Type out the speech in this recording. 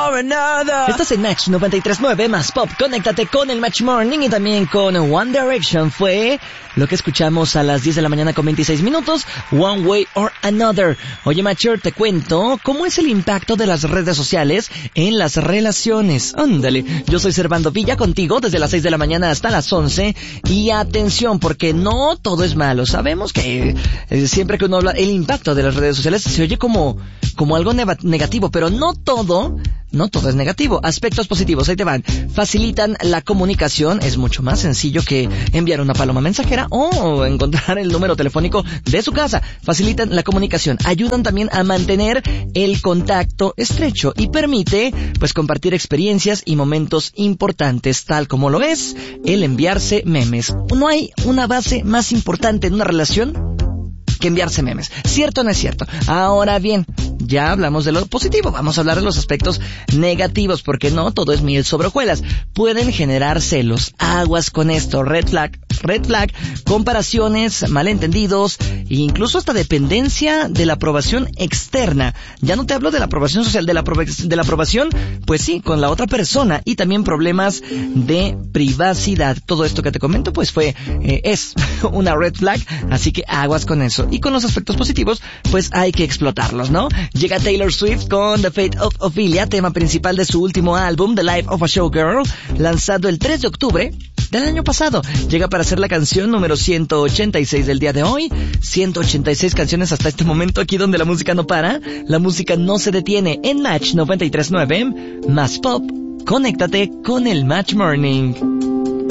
or another. Estás en Match 93.9 más Pop. Conéctate con el Match Morning y también con One Direction. Fue lo que escuchamos a las 10 de la mañana con 26 minutos. One Way or Another. Oye, Matcher, te cuento cómo es el impacto de las redes sociales en las relaciones. Ándale, yo soy Servando Villa contigo desde las 6 de la mañana hasta las 11. Y atención, porque no todo es malo. Sabemos que siempre que uno habla, el impacto de las redes sociales se oye como algo negativo, pero no todo es negativo. Aspectos positivos, ahí te van. Facilitan la comunicación, es mucho más sencillo que enviar una paloma mensajera o encontrar el número telefónico de su casa. Facilitan la comunicación, ayudan también a mantener el contacto estrecho y permite, pues, compartir experiencias y momentos importantes, tal como lo es el enviarse memes. No hay una base más importante en una relación que enviarse memes. ¿Cierto o no es cierto? Ahora bien, ya hablamos de lo positivo, vamos a hablar de los aspectos negativos, porque no todo es miel sobre hojuelas. Pueden generar celos, aguas con esto, red flag, comparaciones, malentendidos e incluso hasta dependencia de la aprobación externa. Ya no te hablo de la aprobación social, de la aprobación, pues sí, con la otra persona, y también problemas de privacidad. Todo esto que te comento, pues es una red flag, así que aguas con eso. Y con los aspectos positivos, pues hay que explotarlos, ¿no? Llega Taylor Swift con The Fate of Ophelia, tema principal de su último álbum, The Life of a Showgirl, lanzado el 3 de octubre del año pasado. Llega para ser la canción número 186 del día de hoy. 186 canciones hasta este momento, aquí donde la música no para, la música no se detiene. En Match 93.9, más Pop, conéctate con el Match Morning.